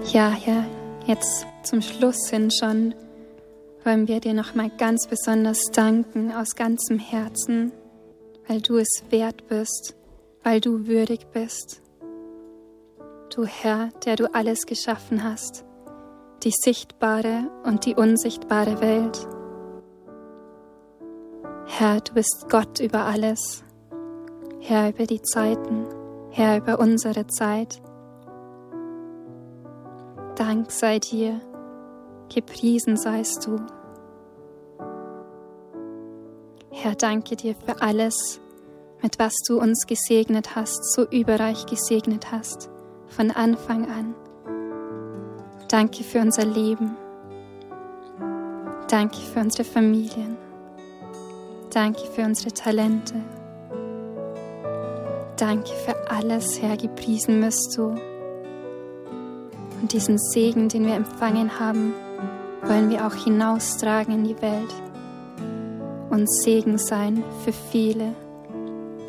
Ja, Herr, jetzt zum Schluss hin schon wollen wir dir nochmal ganz besonders danken aus ganzem Herzen, weil du es wert bist, weil du würdig bist. Du Herr, der du alles geschaffen hast, die sichtbare und die unsichtbare Welt. Herr, du bist Gott über alles, Herr über die Zeiten, Herr über unsere Zeit. Dank sei dir, gepriesen seist du. Herr, danke dir für alles, mit was du uns gesegnet hast, so überreich gesegnet hast, von Anfang an. Danke für unser Leben. Danke für unsere Familien. Danke für unsere Talente. Danke für alles, Herr, gepriesen bist du. Und diesen Segen, den wir empfangen haben, wollen wir auch hinaustragen in die Welt und Segen sein für viele.